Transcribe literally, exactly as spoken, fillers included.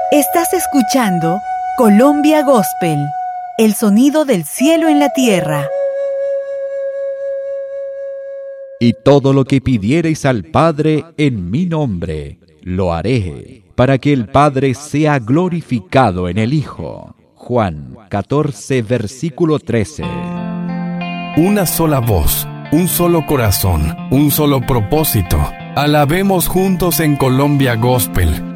Estás escuchando Colombia Gospel, el sonido del cielo en la tierra. Y todo lo que pidiereis al Padre en mi nombre, lo haré, para que el Padre sea glorificado en el Hijo. Juan catorce, versículo trece. Una sola voz, un solo corazón, un solo propósito. Alabemos juntos en Colombia Gospel,